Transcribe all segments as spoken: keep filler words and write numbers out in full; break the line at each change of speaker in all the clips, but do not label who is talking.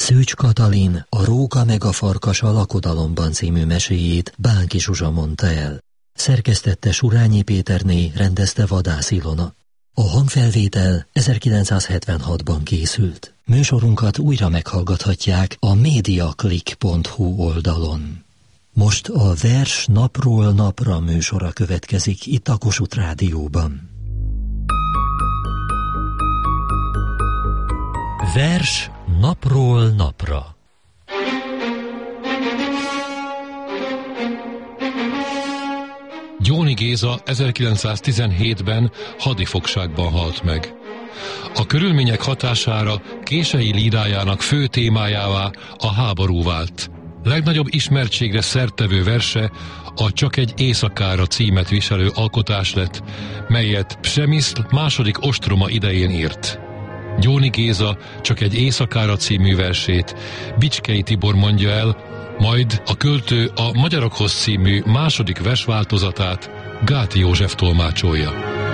Szőcs Katalin a Róka meg a farkas a lakodalomban című meséjét Bánki Zsuzsa mondta el. Szerkesztette Surányi Péterné, rendezte Vadász Ilona. A hangfelvétel ezerkilencszázhetvenhatban készült. Műsorunkat újra meghallgathatják a mediaclick pont hu oldalon. Most a Vers napról napra műsora következik itt a Kossuth Rádióban. Vers napról napra.
Gyóni Géza ezerkilencszáztizenhétben hadifogságban halt meg. A körülmények hatására kései lírájának fő témájává a háború vált. Legnagyobb ismertségre szerttevő verse a Csak egy éjszakára címet viselő alkotás lett, melyet Przemyszl második ostroma idején írt. Gyóni Géza Csak egy éjszakára című versét Bicskei Tibor mondja el, majd a költő a Magyarokhoz című második versváltozatát Gáti József tolmácsolja.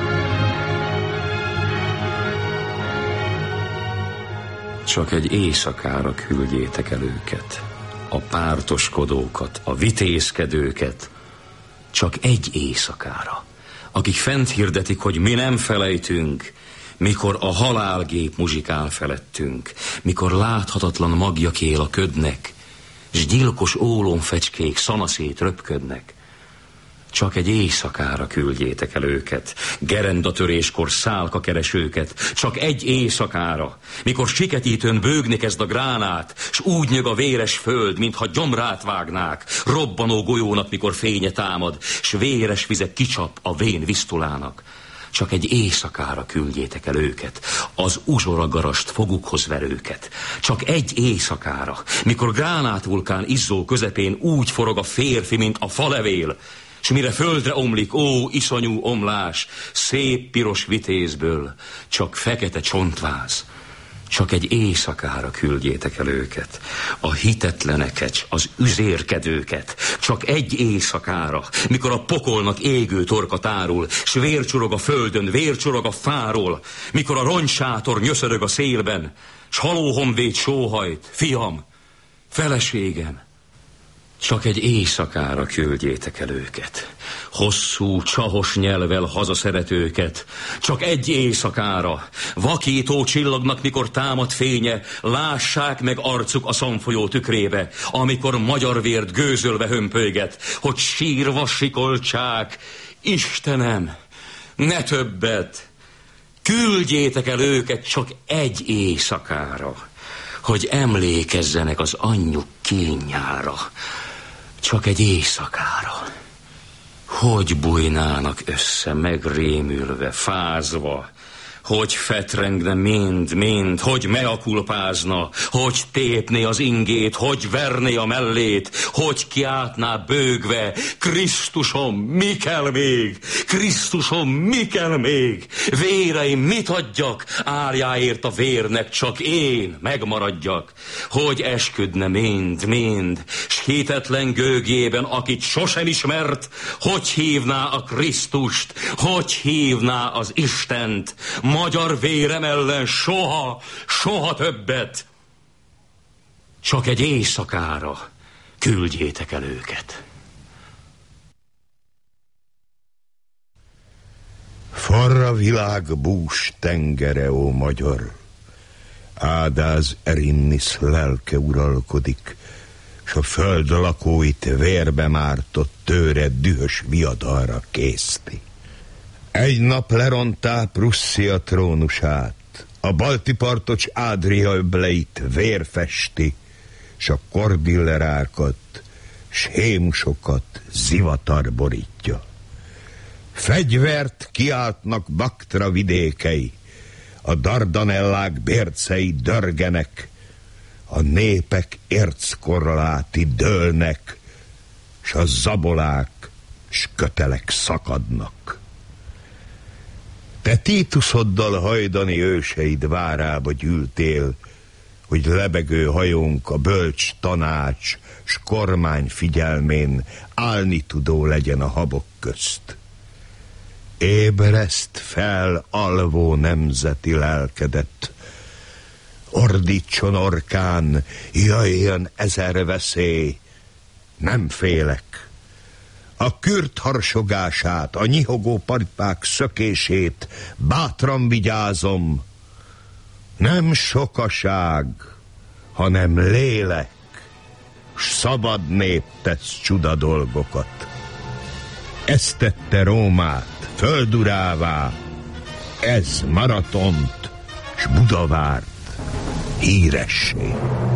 Csak egy éjszakára küldjétek el őket, a pártoskodókat, a vitézkedőket, csak egy éjszakára, akik fent hirdetik, hogy mi nem felejtünk, mikor a halálgép muzsikál felettünk, mikor láthatatlan maglyak él a ködnek, s gyilkos ólomfecskék szanaszét röpködnek. Csak egy éjszakára küldjétek el őket, gerendatöréskor szálkakeresőket, csak egy éjszakára, mikor siketítőn bőgni kezd a gránát, s úgy nyög a véres föld, mintha gyomrát vágnák, robbanó golyónak, mikor fénye támad, s véres vizek kicsap a vén visztulának. Csak egy éjszakára küldjétek el őket, az uzsoragarast fogukhoz verőket. Csak egy éjszakára, mikor gránátvulkán izzó közepén úgy forog a férfi, mint a falevél, s mire földre omlik, ó, iszonyú omlás, szép piros vitézből, csak fekete csontváz. Csak egy éjszakára küldjétek el őket, a hitetleneket, az üzérkedőket, csak egy éjszakára, mikor a pokolnak égő torka tárul, s vércsurog a földön, vércsurog a fáról, mikor a rongysátor nyöszörög a szélben, s halóhonvéd sóhajt, fiam, feleségem. Csak egy éjszakára küldjétek el őket, hosszú, csahos nyelvvel hazaszeretőket, csak egy éjszakára, vakító csillagnak, mikor támad fénye, lássák meg arcuk a szamfolyó tükrébe, amikor magyar vért gőzölve hömpölyget, hogy sírva sikoltsák, Istenem, ne többet, küldjétek el őket csak egy éjszakára, hogy emlékezzenek az anyjuk kínjára. Csak egy éjszakára. Hogy bújnának össze, megrémülve, fázva, hogy fetrengne mind-mind, hogy meakulpázna, hogy tépné az ingét, hogy verné a mellét, hogy kiáltná bőgve, Krisztusom, mi kell még? Krisztusom, mi kell még? Véreim, mit adjak? Árjáért a vérnek csak én megmaradjak, hogy esküdne mind-mind, s hitetlen gőgjében, akit sosem ismert, hogy hívná a Krisztust, hogy hívná az Istent, magyar vérem ellen soha, soha többet. Csak egy éjszakára küldjétek el őket.
Farra világ bús tengere, ó magyar, ádáz Erinnisz lelke uralkodik, s a föld lakóit vérbe mártott tőre dühös viadalra készti. Egy nap lerontá Prusszia trónusát, a balti partocs Ádria öbleit vérfesti, s a kordillerákat, s hémusokat zivatar borítja. Fegyvert kiáltnak Baktra vidékei, a Dardanellák bércei dörgenek, a népek érckorláti dőlnek, s a zabolák s kötelek szakadnak. Te Titusoddal hajdani őseid várába gyűltél, hogy lebegő hajónk a bölcs tanács s kormány figyelmén állni tudó legyen a habok közt. Ébreszt fel, alvó nemzeti lelkedet, Ordítson orkán, jöjjön ezer veszély, nem félek. A kürt harsogását, a nyihogó paripák szökését bátran vigyázom. Nem sokaság, hanem lélek, s szabad nép tesz csuda dolgokat. Ez tette Rómát földurává, ez Maratont s Budavárt híressé.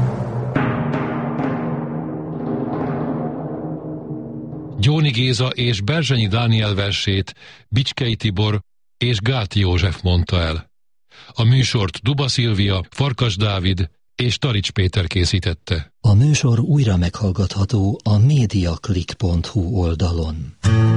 Gyóni Géza és Berzsenyi Dániel versét Bicskei Tibor és Gáti József mondta el. A műsort Duba Szilvia, Farkas Dávid és Tarics Péter készítette.
A műsor újra meghallgatható a mediaclick pont hu oldalon.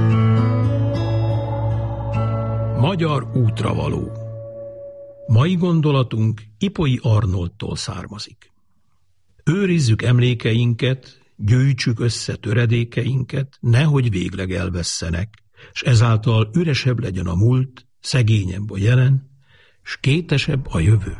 Magyar útravaló. Mai gondolatunk Ipoi Arnoldtól származik. Őrizzük emlékeinket, gyűjtsük össze töredékeinket, nehogy végleg elvesszenek, s ezáltal üresebb legyen a múlt, szegényebb a jelen, s kétesebb a jövő.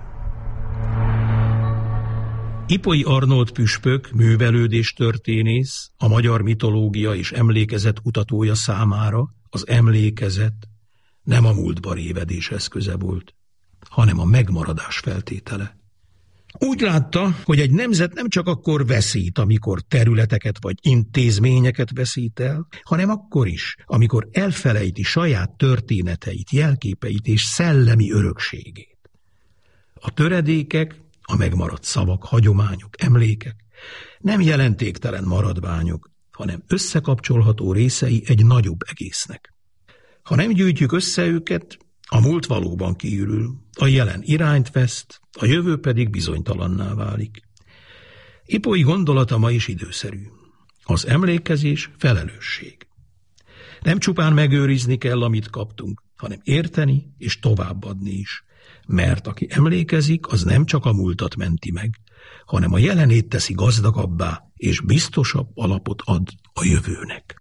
Ipoi Arnold püspök, művelődés történész, a magyar mitológia és emlékezet kutatója számára az emlékezet nem a múltba révedés eszköze volt, hanem a megmaradás feltétele. Úgy látta, hogy egy nemzet nem csak akkor veszít, amikor területeket vagy intézményeket veszít el, hanem akkor is, amikor elfelejti saját történeteit, jelképeit és szellemi örökségét. A töredékek, a megmaradt szavak, hagyományok, emlékek nem jelentéktelen maradványok, hanem összekapcsolható részei egy nagyobb egésznek. Ha nem gyűjtjük össze őket, a múlt valóban kiürül, a jelen irányt veszt, a jövő pedig bizonytalanná válik. Ipoi gondolata ma is időszerű. Az emlékezés felelősség. Nem csupán megőrizni kell, amit kaptunk, hanem érteni és továbbadni is. Mert aki emlékezik, az nem csak a múltat menti meg, hanem a jelenét teszi gazdagabbá és biztosabb alapot ad a jövőnek.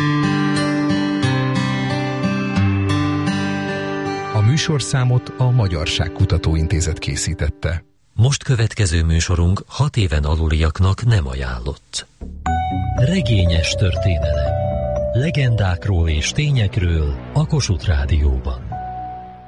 A műsorszámot a Magyarságkutató Intézet készítette.
Most következő műsorunk hat éven aluliaknak nem ajánlott. Regényes történelem. Legendákról és tényekről a Kossuth Rádióban.